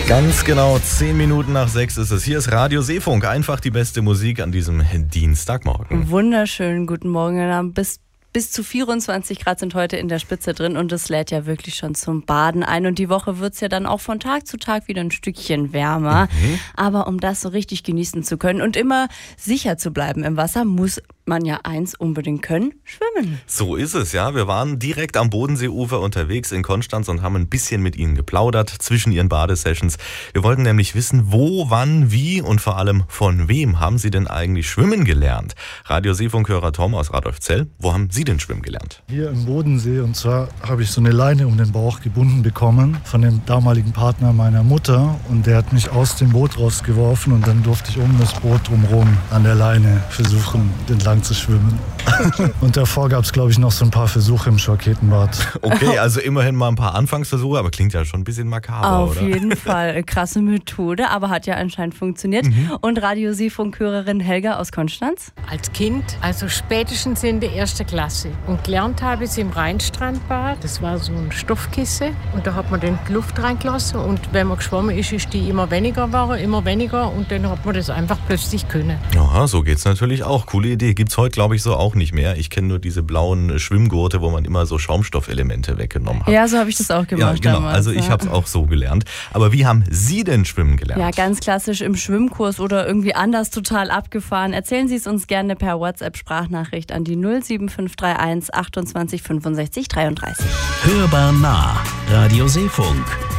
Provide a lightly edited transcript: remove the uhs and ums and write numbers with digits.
Ganz genau 10 Minuten nach 6 ist es. Hier ist Radio Seefunk. Einfach die beste Musik an diesem Dienstagmorgen. Wunderschönen guten Morgen. Bis zu 24 Grad sind heute in der Spitze drin und es lädt ja wirklich schon zum Baden ein. Und die Woche wird es ja dann auch von Tag zu Tag wieder ein Stückchen wärmer. Aber um das so richtig genießen zu können und immer sicher zu bleiben im Wasser, muss man ja eins unbedingt können: schwimmen. So ist es, ja. Wir waren direkt am Bodenseeufer unterwegs in Konstanz und haben ein bisschen mit Ihnen geplaudert zwischen Ihren Badesessions. Wir wollten nämlich wissen, wo, wann, wie und vor allem von wem haben Sie denn eigentlich schwimmen gelernt? Radio Seefunkhörer Tom aus Radolfzell, wo haben Sie denn schwimmen gelernt? Hier im Bodensee, und zwar habe ich so eine Leine um den Bauch gebunden bekommen von dem damaligen Partner meiner Mutter, und der hat mich aus dem Boot rausgeworfen und dann durfte ich um das Boot drumherum an der Leine versuchen, entlang zu schwimmen. Und davor gab es, glaube ich, noch so ein paar Versuche im Schorketenbad. Okay, also immerhin mal ein paar Anfangsversuche, aber klingt ja schon ein bisschen makaber, Auf oder? Auf jeden Fall. Krasse Methode, aber hat ja anscheinend funktioniert. Und Radio Seefunkhörerin Helga aus Konstanz? Als Kind, also spätestens in der 1. Klasse. Und gelernt habe ich es im Rheinstrandbad. Das war so ein Stoffkissen und da hat man dann die Luft reingelassen. Und wenn man geschwommen ist, ist die immer weniger und dann hat man das einfach plötzlich können. Aha, so geht's natürlich auch. Coole Idee. Gibt's heute, glaube ich, so auch nicht mehr. Ich kenne nur diese blauen Schwimmgurte, wo man immer so Schaumstoffelemente weggenommen hat. Ja, so habe ich das auch gemacht. Ja, genau. Damals, also ich habe es auch so gelernt. Aber wie haben Sie denn schwimmen gelernt? Ja, ganz klassisch im Schwimmkurs oder irgendwie anders total abgefahren. Erzählen Sie es uns gerne per WhatsApp-Sprachnachricht an die 07531 28 65 33. Hörbar nah. Radio Seefunk.